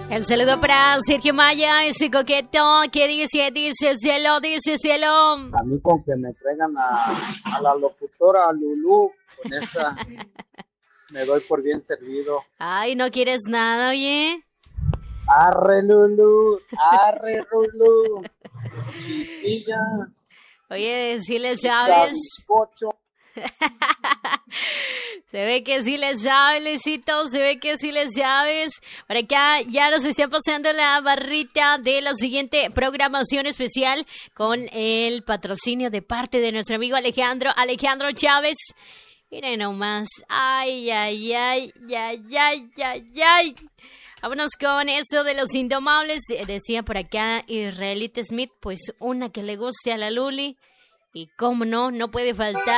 El saludo para Sergio Maya, ese coqueto que dice cielo. A mí con que me traigan a la locutora Lulú, con esa me doy por bien servido. Ay, ¿no quieres nada, oye? Arre Lulú, chiquilla. Oye, si le sabes. Se ve que sí le sabes, Luisito, se ve que sí le sabes. Por acá ya nos está pasando la barrita de la siguiente programación especial con el patrocinio de parte de nuestro amigo Alejandro Chávez. Miren nomás, ay. Vámonos con eso de los indomables. Decía por acá Israelita Smith, pues una que le guste a la Luli. Y cómo no puede faltar.